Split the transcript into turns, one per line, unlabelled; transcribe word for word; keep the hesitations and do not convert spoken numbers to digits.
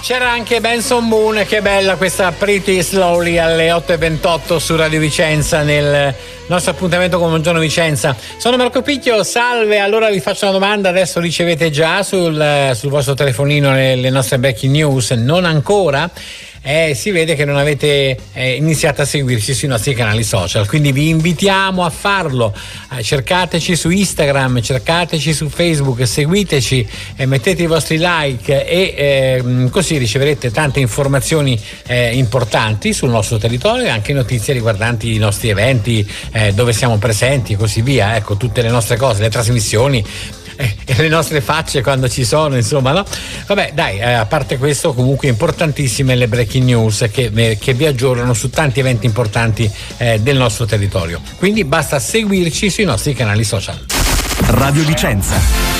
C'era anche Benson Moon, che bella questa Pretty Slowly alle otto e ventotto su Radio Vicenza nel nostro appuntamento con Buongiorno Vicenza. Sono Marco Picchio, salve. Allora vi faccio una domanda, adesso ricevete già sul, sul vostro telefonino le, le nostre breaking news, non ancora? Eh, si vede che non avete eh, iniziato a seguirci sui nostri canali social, quindi vi invitiamo a farlo. Eh, cercateci su Instagram, cercateci su Facebook, seguiteci, eh, mettete i vostri like e eh, così riceverete tante informazioni eh, importanti sul nostro territorio e anche notizie riguardanti i nostri eventi, eh, dove siamo presenti e così via. Ecco, tutte le nostre cose, le trasmissioni e le nostre facce quando ci sono, insomma, no? Vabbè, dai, eh, a parte questo, comunque importantissime le breaking news che, eh, che vi aggiornano su tanti eventi importanti eh, del nostro territorio. Quindi basta seguirci sui nostri canali social.
Radio Vicenza.